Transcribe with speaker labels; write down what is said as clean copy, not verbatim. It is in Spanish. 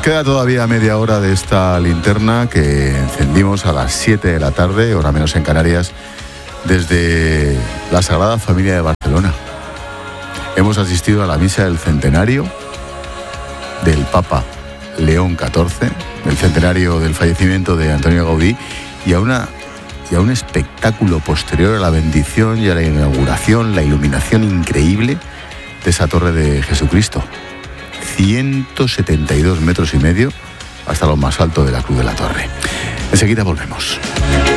Speaker 1: queda todavía media hora de esta linterna que encendimos a las 7 de la tarde, hora menos en Canarias, desde la Sagrada Familia de Barcelona. Hemos asistido a la misa del centenario del Papa León XIV, del centenario del fallecimiento de Antonio Gaudí, y a un espectáculo posterior a la bendición y a la inauguración, la iluminación increíble de esa torre de Jesucristo. 172 metros y medio hasta lo más alto de la Cruz de la Torre. Enseguida volvemos.